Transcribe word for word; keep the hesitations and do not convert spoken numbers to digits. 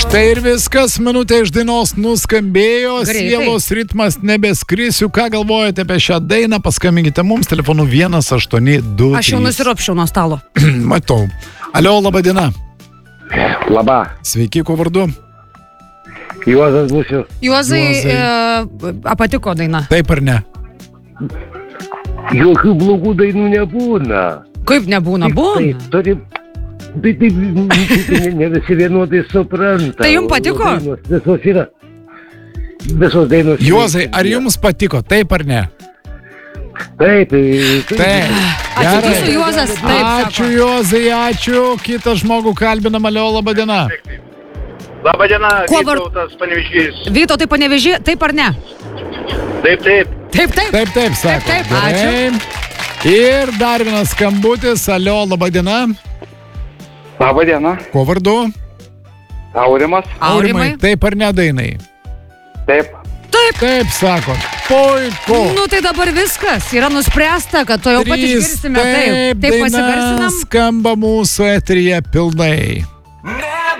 Štai ir viskas, minutė iš dainos nuskambėjo, Greitai. Sielos ritmas nebeskrisiu. Ką galvojate apie šią dainą, paskambinkite mums telefonu vienas aštuoni du trys. Aš jau nusiropšiau nuo stalo. Matau. Alio, laba diena. Labą. Sveiki, kuo vardu? Juozas būsiu. Juozai, Juozai. E, patiko daina. Taip ar ne? Jokių blogų dainų nebūna. Kaip nebūna, būna? Taip, turi... Tai, tai, tai ne visi vienodai supranta. Tai jums patiko? Dainos, visos yra. Visos dainos. Juozai, ar jums patiko, taip ar ne? Taip, tai... Taip. Ačiū, jūsų Juozas. Taip, Ačiū, Juozai, ačiū. Kitą žmogų kalbinam, Alio, laba diena. Labą dieną, Kuo var- Vytautas Panevėžys. Vytautai, Panevėžy, taip ar ne? Taip, taip. Taip, taip. Taip, taip, sako. Taip, taip, Gerai. Ir dar vienas skambutis, Alio, laba diena. Labą dieną, Kuo vardu? Aurimas. Aurimai. Taip ar ne dainai? Taip. Taip. Taip, sako. Puiku. Nu tai dabar viskas. Yra nuspręsta, kad to jau pat Trys, išgirsime. Taip, taip daina pasigarsinam. skamba mūsų eteryje pilnai.